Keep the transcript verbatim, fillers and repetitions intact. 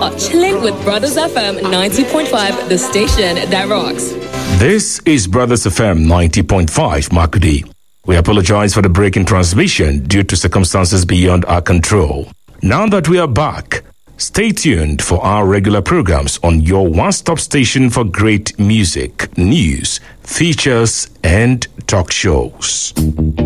are chilling with Brothers F M ninety point five, the station that rocks. This is Brothers F M ninety point five, Makudi. We apologize for the break in transmission due to circumstances beyond our control. Now that we are back, stay tuned for our regular programs on your one-stop station for great music, news, features, and talk shows.